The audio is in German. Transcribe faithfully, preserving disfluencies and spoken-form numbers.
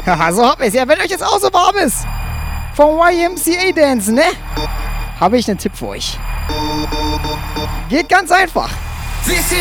Haha, so hab ich's. Ja, wenn euch jetzt auch so warm ist, vom Y M C A Dance, ne? Habe ich einen Tipp für euch. Geht ganz einfach. This is